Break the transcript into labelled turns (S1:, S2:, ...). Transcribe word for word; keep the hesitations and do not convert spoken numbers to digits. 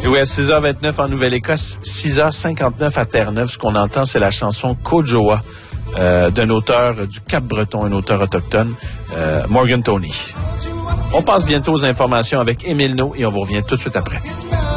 S1: Joué à six heures vingt-neuf en Nouvelle-Écosse, six heures cinquante-neuf à Terre-Neuve. Ce qu'on entend, c'est la chanson Kojoa euh, d'un auteur du Cap-Breton, un auteur autochtone, euh, Morgan Tony. On passe bientôt aux informations avec Émile No et on vous revient tout de suite après.